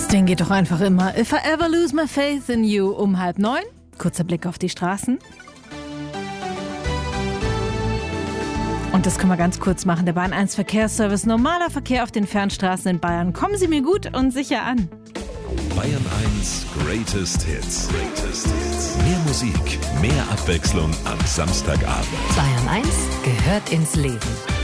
Ding geht doch einfach immer. If I ever lose my faith in you um 8:30. Kurzer Blick auf die Straßen. Und das können wir ganz kurz machen. Der Bahn 1 Verkehrsservice. Normaler Verkehr auf den Fernstraßen in Bayern. Kommen Sie mir gut und sicher an. Bayern 1 Greatest Hits. Mehr Musik, mehr Abwechslung am Samstagabend. Bayern 1 gehört ins Leben.